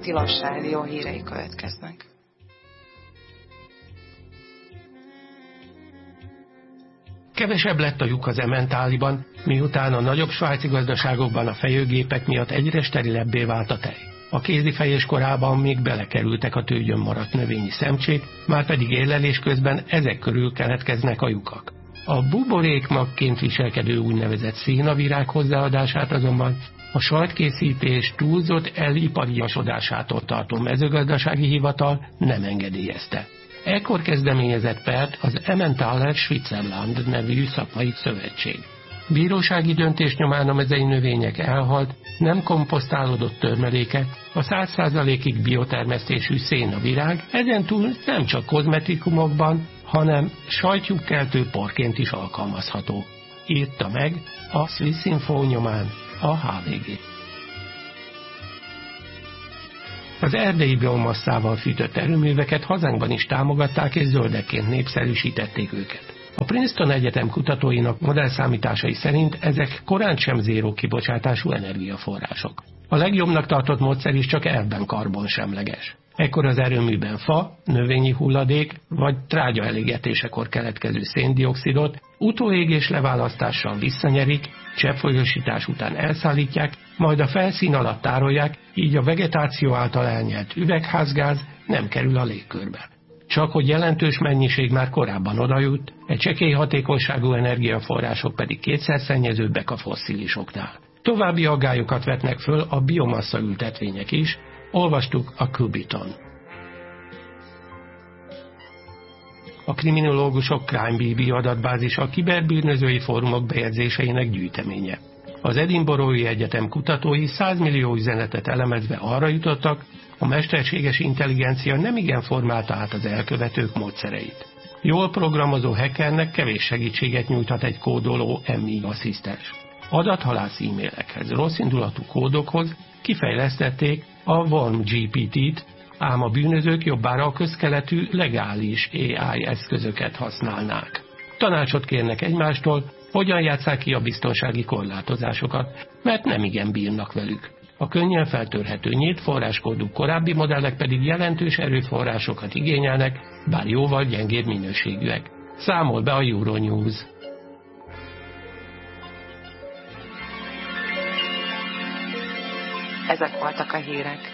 Tilos Rádió hírei következnek. Kevesebb lett a lyuk az Emmentáliban, miután a nagyobb svájci gazdaságokban a fejőgépek miatt egyre sterilebbé vált a tej. A kézifejés korában még belekerültek a tőgyön maradt növényi szemcsék, már pedig érlelés közben ezek körül keletkeznek a lyukak. A buborékmagként viselkedő úgynevezett szénavirág hozzáadását azonban a sajtkészítés túlzott elipariasodásától tartó mezőgazdasági hivatal nem engedélyezte. Ekkor kezdeményezett pert az Emmentaler Switzerland nevű szakmai szövetség. Bírósági döntés nyomán a mezei növények elhalt, nem komposztálódott törmeléke, a 100%-ig biotermesztésű szénavirág ezentúl nem csak kozmetikumokban, hanem sajtjukkeltő porként is alkalmazható. Írta meg a Swiss Info nyomán a HVG. Az erdei biomasszával fűtött erőműveket hazánkban is támogatták és zöldekként népszerűsítették őket. A Princeton Egyetem kutatóinak modellszámításai szerint ezek korán sem zéró kibocsátású energiaforrások. A legjobbnak tartott módszer is csak elvben karbonsemleges. Ekkor az erőműben fa, növényi hulladék vagy trágya elégetésekor keletkező széndioxidot utóégés leválasztással visszanyerik, cseppfolyósítás után elszállítják, majd a felszín alatt tárolják, így a vegetáció által elnyert üvegházgáz nem kerül a légkörbe. Csak hogy jelentős mennyiség már korábban odajut, egy csekély hatékonyságú energiaforrások pedig kétszer szennyezőbbek a fosszilisoknál. További aggályokat vetnek föl a biomassa ültetvények is, olvastuk a Cubiton. A kriminológusok CrimeBB adatbázisa a kiberbűnözői fórumok bejegyzéseinek gyűjteménye. Az Edinburghi Egyetem kutatói 100 millió üzenetet elemezve arra jutottak, a mesterséges intelligencia nemigen formálta át az elkövetők módszereit. Jól programozó hackernek kevés segítséget nyújthat egy kódoló MI asszisztens. Adathalász e-mailekhez, rosszindulatú kódokhoz kifejlesztették a Worm GPT-t, ám a bűnözők jobbára a közkeletű legális AI eszközöket használnák. Tanácsot kérnek egymástól, hogyan játsszák ki a biztonsági korlátozásokat, mert nemigen bírnak velük. A könnyen feltörhető nyílt forráskódú korábbi modellek pedig jelentős erőforrásokat igényelnek, bár jóval gyengébb minőségűek. Számol be a Euronews. Ezek voltak a hírek.